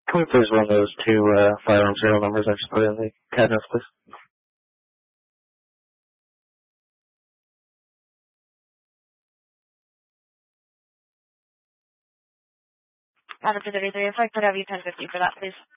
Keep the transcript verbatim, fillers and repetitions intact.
Can we please run those two uh, firearm serial numbers I just put in the cabinets, please? Cabinets thirty-three, if I could have you ten fifty for that, please.